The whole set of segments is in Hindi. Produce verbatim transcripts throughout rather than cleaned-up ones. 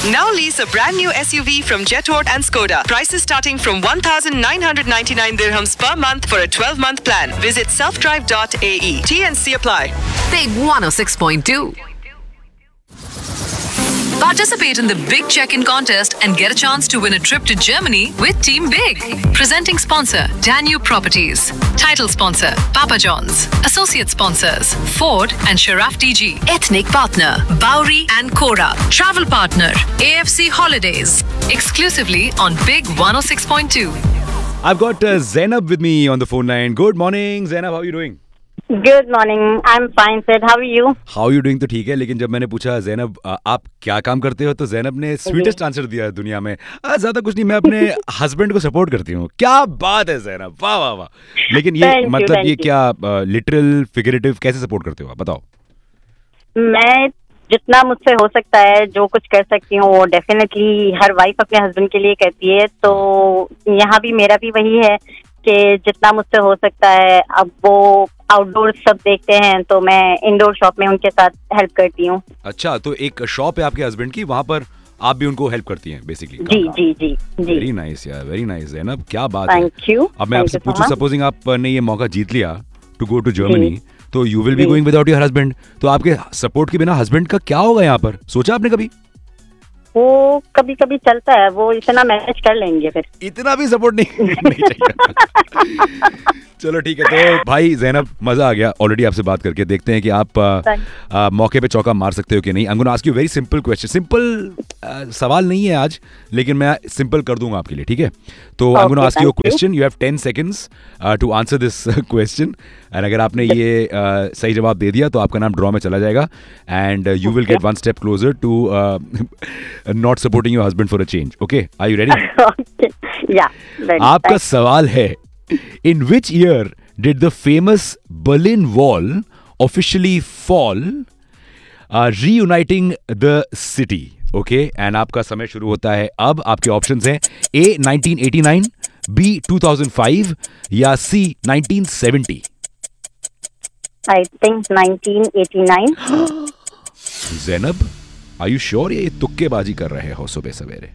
Now lease a brand new S U V from Jetort and Skoda. Prices starting from one thousand nine hundred ninety-nine dirhams per month for a twelve-month plan. Visit self drive dot a e. T and C apply. Big one oh six point two. Participate in the Big Check-in contest and get a chance to win a trip to Germany with Team Big. Presenting sponsor, Danube Properties. Title sponsor, Papa John's. Associate sponsors, Ford and Sharaf D G. Ethnic partner, Bowery and Cora. Travel partner, A F C Holidays. Exclusively on Big one oh six point two. I've got uh, Zainab with me on the phone line. Good morning, Zainab. How are you doing? Good morning. I'm fine, sir. How are you? How are you doing तो ठीक है, लेकिन जब मैंने पूछा ज़ैनब आप क्या काम करते हो, तो ज़ैनब ने स्वीटेस्ट आंसर दिया दुनिया में, ज़्यादा कुछ नहीं, मैं अपने हस्बैंड को सपोर्ट करती हूँ. क्या बात है ज़ैनब, वाह वाह वाह. लेकिन ये Thank you, मतलब thank ये you. क्या लिटरल फिगरेटिव कैसे सपोर्ट करते हो आप, बताओ. मैं जितना मुझसे हो सकता है, जो कुछ कर सकती हूँ, वो डेफिनेटली हर वाइफ अपने हस्बैंड के लिए करती है. तो यहाँ भी मेरा भी वही है कि जितना मुझसे हो सकता है. अब वो आउटडोर सब देखते हैं तो मैं इंडोर शॉप में उनके साथ हेल्प करती हूँ. अच्छा, तो एक शॉप है आपके हस्बैंड की, वहाँ पर आप भी उनको हेल्प करती हैं बेसिकली. जी जी जी जी. वेरी नाइस यार, वेरी नाइस ज़ैनब, क्या बात है. Thank you. अब मैं आपसे पूछूं, सपोजिंग आपने ये मौका जीत लिया टू गो टू जर्मनी, तो you will be going without your husband, तो आपके सपोर्ट के बिना हस्बैंड का क्या होगा यहाँ पर, सोचा आपने कभी? वो कभी कभी चलता है, वो इतना मैनेज कर लेंगे. फिर इतना भी सपोर्ट नहीं, नहीं चाहिए. चलो ठीक है. तो भाई ज़ैनब, मजा आ गया ऑलरेडी आपसे बात करके. देखते हैं कि आप आ, आ, मौके पे चौका मार सकते हो कि नहीं. I am gonna ask you very simple question. Simple सवाल नहीं है आज, लेकिन मैं सिंपल कर दूंगा आपके लिए, ठीक है? तो I am gonna ask you a question. You have ten seconds to answer this question, and अगर आपने ये uh, सही जवाब दे दिया तो आपका नाम ड्रॉ में चला जाएगा, and you will get one step closer to not supporting your husband for a change. Okay, are you ready? या. आपका सवाल है, in which year did the famous Berlin Wall officially fall, uh, reuniting the city? Okay, and आपका समय शुरू होता है अब. आपके ऑप्शंस हैं A nineteen eighty-nine, B two thousand five या C nineteen seventy. I think nineteen eighty-nine. Zainab, are you sure ये तुक्केबाजी कर रहे हो सुबह सवेरे?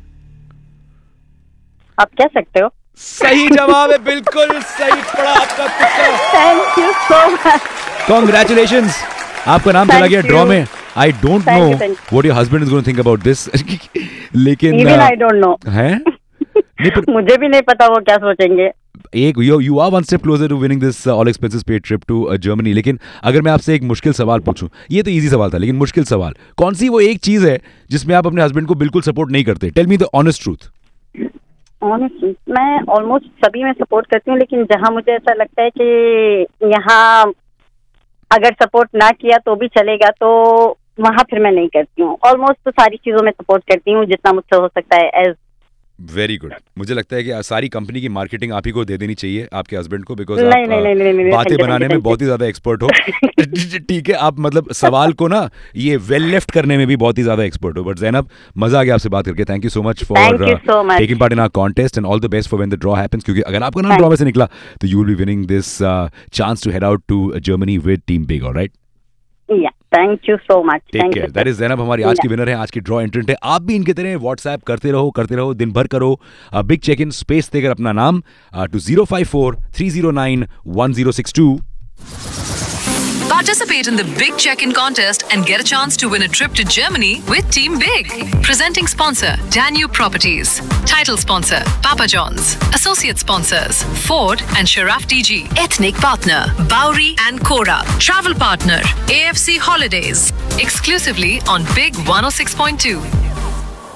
आप कह सकते हो. सही जवाब है, बिल्कुल सही पड़ा आपका तुक्का. Thank you so much. Congratulations, आपका नाम चला गया ड्रॉ में. I don't Thank know you, thank what your husband is going to think about this. लेकिन Even uh, I don't know. हैं? नहीं, पर मुझे भी नहीं पता वो क्या सोचेंगे. एक you you are one step closer to winning this uh, all expenses paid trip to uh, Germany. लेकिन अगर मैं आपसे एक मुश्किल सवाल पूछूं, ये तो इजी सवाल था, लेकिन मुश्किल सवाल, कौन सी वो एक चीज है जिसमें आप अपने हस्बैंड को बिल्कुल सपोर्ट नहीं करते? Tell me the honest truth. Honestly, मैं ऑलमोस्ट सभी में सपोर्ट करती हूँ, लेकिन जहाँ मुझे ऐसा लगता है कि यहाँ अगर सपोर्ट ना किया तो भी चलेगा, तो वहाँ फिर मैं नहीं करती हूँ. ऑलमोस्ट तो सारी चीजों में सपोर्ट करती हूँ जितना मुझसे हो सकता है. As very good. मुझे लगता है कि सारी कंपनी की मार्केटिंग आप ही को दे देनी चाहिए आपके हस्बैंड को, बिकॉज नहीं, नहीं, नहीं, नहीं, नहीं, बातें नहीं, बनाने नहीं, में बहुत ही ज्यादा एक्सपर्ट हो. ठीक है, आप मतलब सवाल को ना ये वेल लेफ्ट करने में भी बहुत ही ज्यादा एक्सपर्ट हो. बट ज़ैनब, मजा आ गया आपसे बात करके. Thank you so much for taking part in our contest, and all the best for when the draw happens, क्योंकि अगर आपका नाम ड्रॉ में से निकला तो you will be winning this chance to head out to Germany with team big. Alright, thank you so much. Take care. That is Zainab, हमारी आज की विनर है, आज की ड्रॉ एंट्रेंट है. आप भी इनके तरह व्हाट्सएप करते रहो करते रहो दिन भर करो. बिग चेक इन स्पेस देकर अपना नाम to zero five four three zero nine one zero six two. Participate in the Big Check-in contest and get a chance to win a trip to Germany with Team Big. Presenting sponsor, Danube Properties. Title sponsor, Papa John's. Associate sponsors, Ford and Sharaf D G. Ethnic partner, Bowery and Cora. Travel partner, A F C Holidays. Exclusively on Big one oh six point two.